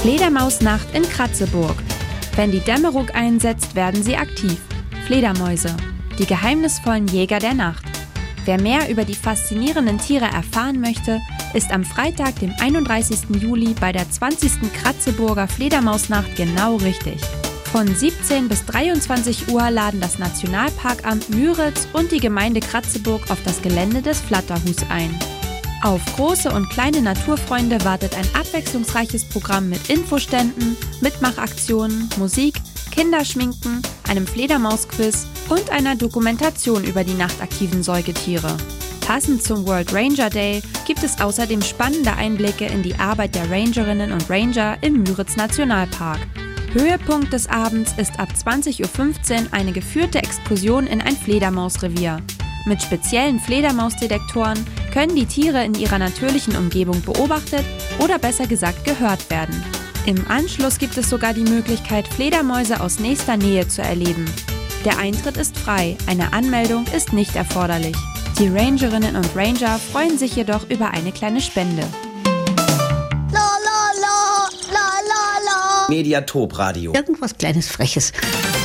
Fledermausnacht in Kratzeburg. Wenn die Dämmerung einsetzt, werden sie aktiv. Fledermäuse, die geheimnisvollen Jäger der Nacht. Wer mehr über die faszinierenden Tiere erfahren möchte, ist am Freitag, dem 31. Juli bei der 20. Kratzeburger Fledermausnacht genau richtig. Von 17 bis 23 Uhr laden das Nationalparkamt Müritz und die Gemeinde Kratzeburg auf das Gelände des Flatterhus ein. Auf große und kleine Naturfreunde wartet ein abwechslungsreiches Programm mit Infoständen, Mitmachaktionen, Musik, Kinderschminken, einem Fledermausquiz und einer Dokumentation über die nachtaktiven Säugetiere. Passend zum World Ranger Day gibt es außerdem spannende Einblicke in die Arbeit der Rangerinnen und Ranger im Müritz Nationalpark. Höhepunkt des Abends ist ab 20:15 Uhr eine geführte Exkursion in ein Fledermausrevier. Mit speziellen Fledermausdetektoren können die Tiere in ihrer natürlichen Umgebung beobachtet oder besser gesagt gehört werden. Im Anschluss gibt es sogar die Möglichkeit, Fledermäuse aus nächster Nähe zu erleben. Der Eintritt ist frei, eine Anmeldung ist nicht erforderlich. Die Rangerinnen und Ranger freuen sich jedoch über eine kleine Spende. Mediatop Radio. Irgendwas Kleines, Freches.